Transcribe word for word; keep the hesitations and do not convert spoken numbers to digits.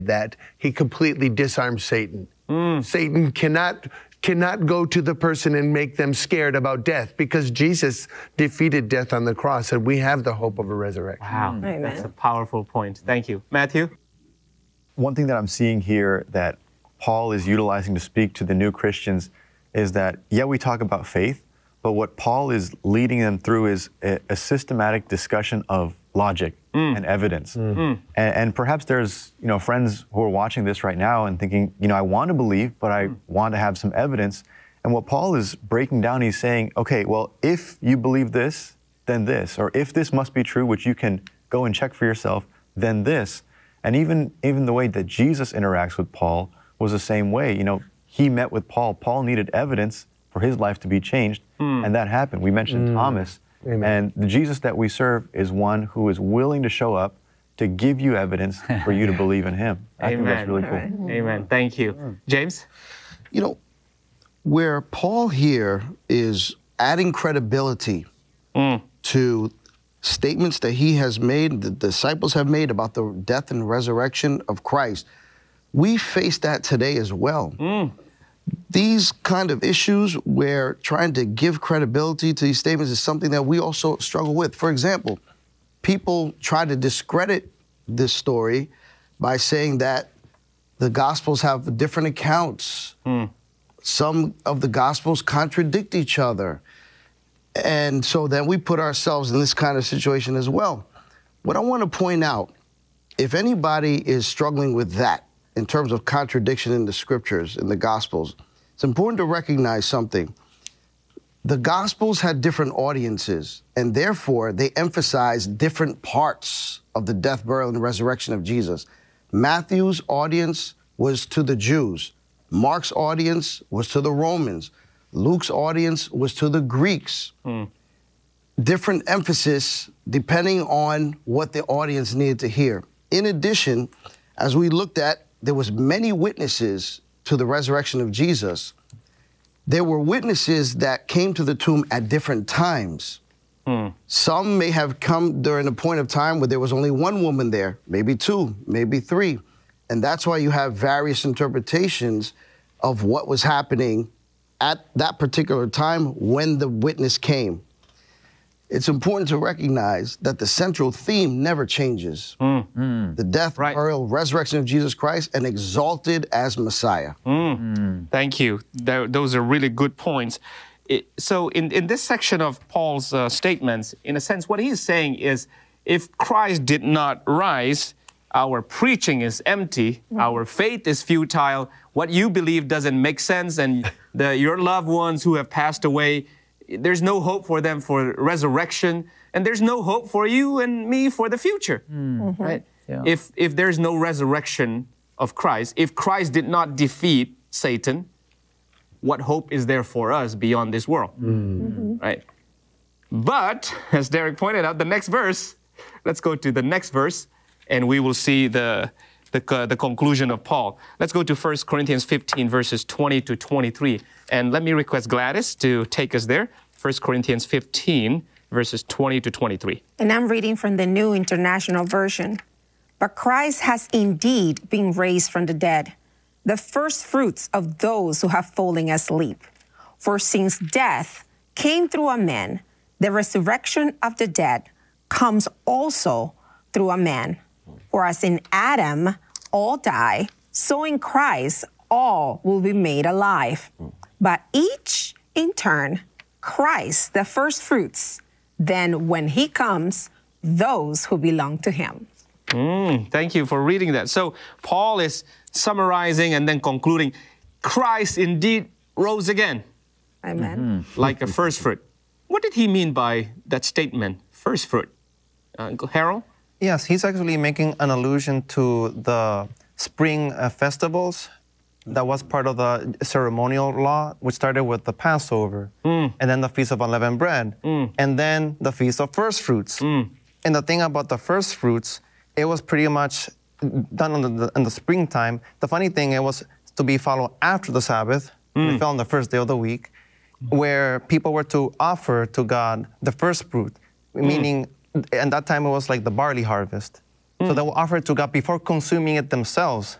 that he completely disarms Satan. Mm. Satan cannot cannot go to the person and make them scared about death, because Jesus defeated death on the cross, and we have the hope of a resurrection. Wow, Amen. That's a powerful point. Thank you. Matthew? One thing that I'm seeing here that Paul is utilizing to speak to the new Christians is that, yeah, we talk about faith, but what Paul is leading them through is a, a systematic discussion of logic mm. and evidence. Mm. Mm. And, and perhaps there's, you know, friends who are watching this right now and thinking, you know, I want to believe, but I mm. want to have some evidence. And what Paul is breaking down, he's saying, okay, well, if you believe this, then this, or if this must be true, which you can go and check for yourself, then this. And even, even the way that Jesus interacts with Paul was the same way. You know, he met with Paul. Paul needed evidence for his life to be changed, mm. and that happened. We mentioned mm. Thomas. Amen. And the Jesus that we serve is one who is willing to show up to give you evidence for you to believe in him. I Amen. think that's really cool. Amen. Amen. Thank you. James? You know, where Paul here is adding credibility mm. to statements that he has made, the disciples have made about the death and resurrection of Christ, we face that today as well. Mm. These kind of issues where trying to give credibility to these statements is something that we also struggle with. For example, people try to discredit this story by saying that the Gospels have different accounts. Mm. Some of the Gospels contradict each other. And so then we put ourselves in this kind of situation as well. What I want to point out, if anybody is struggling with that, in terms of contradiction in the scriptures, in the Gospels, it's important to recognize something. The Gospels had different audiences, and therefore they emphasized different parts of the death, burial, and resurrection of Jesus. Matthew's audience was to the Jews. Mark's audience was to the Romans. Luke's audience was to the Greeks. Mm. Different emphasis depending on what the audience needed to hear. In addition, as we looked at, there was many witnesses to the resurrection of Jesus. There were witnesses that came to the tomb at different times. Mm. Some may have come during a point of time where there was only one woman there, maybe two, maybe three. And that's why you have various interpretations of what was happening at that particular time when the witness came. It's important to recognize that the central theme never changes. Mm. Mm. The death, right. burial, resurrection of Jesus Christ, and exalted as Messiah. Mm. Mm. Thank you. Th- those are really good points. It, so in, in this section of Paul's uh, statements, in a sense, what he's saying is, if Christ did not rise, our preaching is empty, mm. our faith is futile, what you believe doesn't make sense, and the, your loved ones who have passed away, there's no hope for them for resurrection, and there's no hope for you and me for the future, mm-hmm. right? Yeah. If if there's no resurrection of Christ, if Christ did not defeat Satan, what hope is there for us beyond this world, mm-hmm. right? But, as Derek pointed out, the next verse, let's go to the next verse, and we will see the the, uh, the conclusion of Paul. Let's go to First Corinthians fifteen, verses twenty to twenty-three. And let me request Gladys to take us there. First Corinthians fifteen, verses twenty to twenty-three. And I'm reading from the New International Version. But Christ has indeed been raised from the dead, the first fruits of those who have fallen asleep. For since death came through a man, the resurrection of the dead comes also through a man. For as in Adam all die, so in Christ all will be made alive. But each in turn, Christ the first fruits, then when he comes, those who belong to him. Mm, thank you for reading that. So Paul is summarizing and then concluding, Christ indeed rose again. Amen. Mm-hmm. Like a first fruit. What did he mean by that statement, first fruit? Uh, Harold? Yes, he's actually making an allusion to the spring uh, festivals. That was part of the ceremonial law, which started with the Passover, mm. and then the Feast of Unleavened Bread, mm. and then the Feast of First Fruits. Mm. And the thing about the first fruits, it was pretty much done in the, in the springtime. The funny thing, it was to be followed after the Sabbath. Mm. It fell on the first day of the week, where people were to offer to God the first fruit, mm. meaning, at that time it was like the barley harvest. So they will offer it to God before consuming it themselves.